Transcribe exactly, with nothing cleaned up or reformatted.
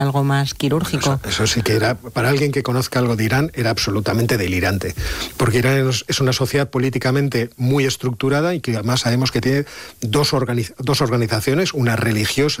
algo más quirúrgico. Eso, eso sí que era, para alguien que conozca algo de Irán, era absolutamente delirante, porque Irán es una sociedad políticamente muy estructurada y que además sabemos que tiene dos, organiz- dos organizaciones, una religiosa